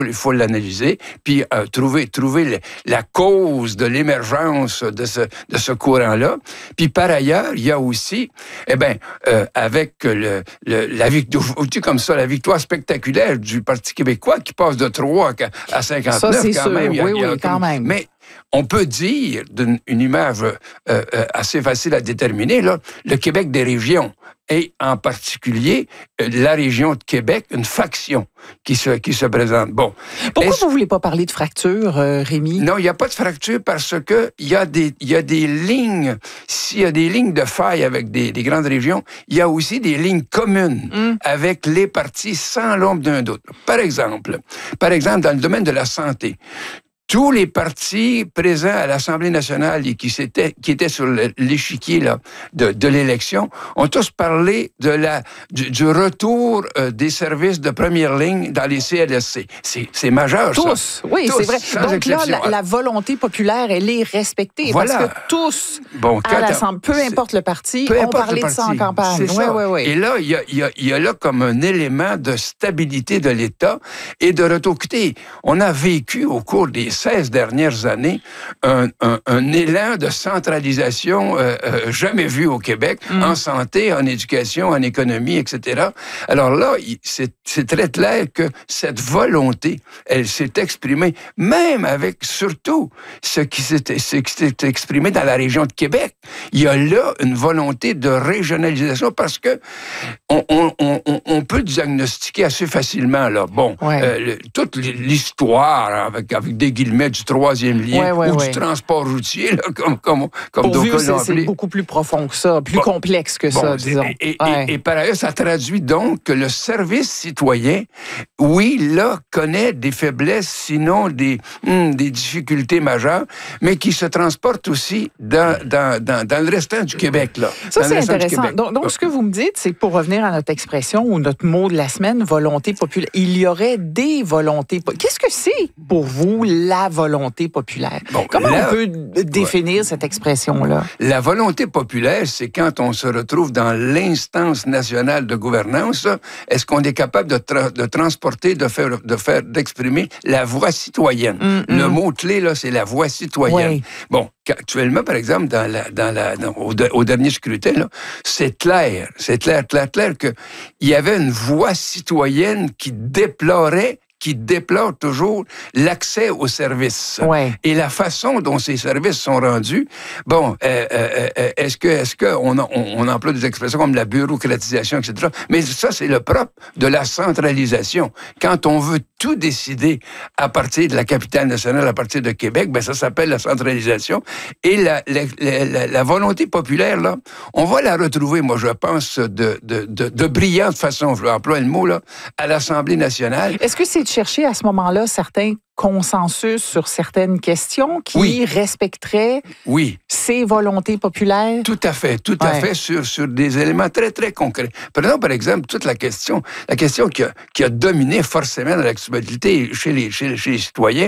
Il faut l'analyser, puis trouver la cause de l'émergence de ce courant-là. Puis par ailleurs, il y a aussi, avec la victoire spectaculaire du Parti québécois qui passe de 3 à 59, ça, c'est quand sûr. même. Oui, quand même. Mais on peut dire, d'une image assez facile à déterminer, là, le Québec des régions, et en particulier la région de Québec, une faction qui se présente. Bon. Pourquoi vous ne voulez pas parler de fracture, Rémi? Non, il n'y a pas de fracture parce que il y a des lignes. S'il y a des lignes de faille avec des grandes régions, il y a aussi des lignes communes avec les partis sans l'ombre d'un doute. Par exemple, dans le domaine de la santé, tous les partis présents à l'Assemblée nationale et qui étaient sur l'échiquier là, de l'élection ont tous parlé du retour des services de première ligne dans les CLSC. C'est majeur, tous, ça. Oui, tous, c'est vrai. Donc exception. Là, la volonté populaire, elle est respectée. Voilà. Parce que tous, à l'Assemblée, peu importe le parti, ont parlé de ça en campagne. Oui. Et là, il y a là comme un élément de stabilité de l'État et de retour. Écoutez, on a vécu au cours des 16 dernières années un élan de centralisation jamais vu au Québec, en santé, en éducation, en économie, etc. Alors là, c'est très clair que cette volonté, elle s'est exprimée, même avec surtout ce qui s'est exprimé dans la région de Québec. Il y a là une volonté de régionalisation parce que on peut diagnostiquer assez facilement, là, toute l'histoire avec des guillemets du troisième lien ou du transport routier, là, comme d'aucuns l'ont appelé. C'est beaucoup plus profond que ça, plus complexe que ça, disons. Et par ailleurs, ça traduit donc que le service citoyen, oui, là, connaît des faiblesses, sinon des difficultés majeures, mais qui se transportent aussi dans le restant du Québec, là. Ça, c'est intéressant. Donc, ce que vous me dites, c'est pour revenir à notre expression ou notre mot de la semaine, volonté populaire. Il y aurait des volontés. Qu'est-ce que c'est pour vous la volonté populaire? Comment on peut définir cette expression-là? La volonté populaire, c'est quand on se retrouve dans l'instance nationale de gouvernance, est-ce qu'on est capable de transporter, d'exprimer la voix citoyenne? Le mot-clé, là, c'est la voix citoyenne. Oui. Bon, actuellement, par exemple, au dernier scrutin, là, c'est clair qu'il y avait une voix citoyenne qui déplore toujours l'accès aux services. Ouais. Et la façon dont ces services sont rendus, est-ce que on emploie des expressions comme la bureaucratisation, etc. Mais ça, c'est le propre de la centralisation. Quand on veut tout décider à partir de la capitale nationale, à partir de Québec, ça s'appelle la centralisation. Et la volonté populaire, là, on va la retrouver, moi, je pense, de brillante façon, je vais employer le mot, là, à l'Assemblée nationale. Est-ce que c'est de chercher à ce moment-là certains consensus sur certaines questions qui respecteraient ces volontés populaires? Tout à fait sur des éléments très, très concrets. Prenons, par exemple, toute la question qui a dominé forcément dans l'actualité chez les citoyens,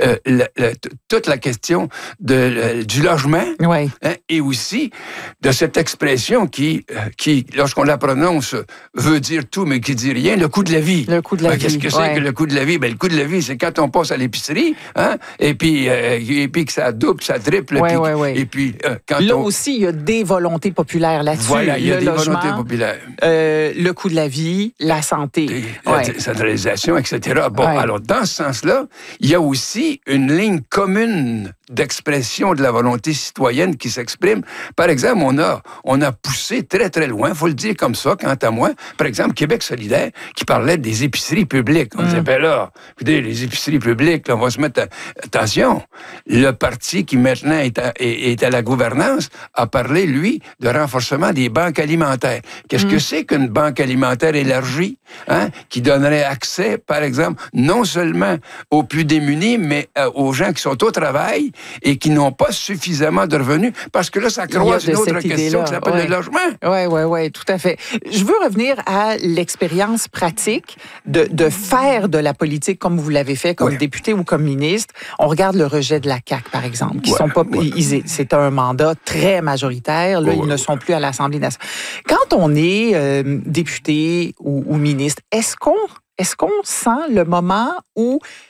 toute la question du logement, et aussi de cette expression qui, lorsqu'on la prononce, veut dire tout, mais qui dit rien, le coût de la vie. Le coût de la vie. Qu'est-ce que c'est que le coût de la vie? Le coût de la vie, c'est quand on passe à l'épicerie, et puis que ça double, ça triple, et puis quand là aussi, il y a des volontés populaires là-dessus. Voilà, il y a des volontés populaires. Le coût de la vie, la santé. La centralisation, etc. Alors, dans ce sens-là, il y a aussi une ligne commune d'expression de la volonté citoyenne qui s'exprime. Par exemple, on a poussé très, très loin, il faut le dire comme ça, quant à moi, par exemple, Québec solidaire, qui parlait des épiceries publiques. On disait, écoutez, les épiceries publiques, là, on va se mettre attention. Le parti qui maintenant est à la gouvernance a parlé, lui, de renforcement des banques alimentaires. Qu'est-ce que c'est qu'une banque alimentaire élargie, qui donnerait accès, par exemple, non seulement aux plus démunis, mais aux gens qui sont au travail et qui n'ont pas suffisamment de revenus, parce que là, ça croise une autre question qui s'appelle le logement. Oui, tout à fait. Je veux revenir à l'expérience pratique de faire de la politique comme vous l'avez fait, comme député ou comme ministre. On regarde le rejet de la CAQ, par exemple, qui sont pas... C'est un mandat très majoritaire. Là, ils ne sont plus à l'Assemblée nationale. Quand on est député ou ministre, est-ce qu'on sent le moment où